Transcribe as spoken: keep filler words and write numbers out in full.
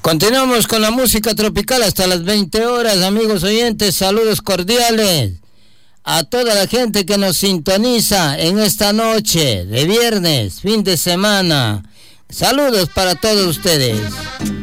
Continuamos con la música tropical hasta las veinte horas, amigos oyentes. Saludos cordiales a toda la gente que nos sintoniza en esta noche de viernes, fin de semana. Saludos para todos ustedes.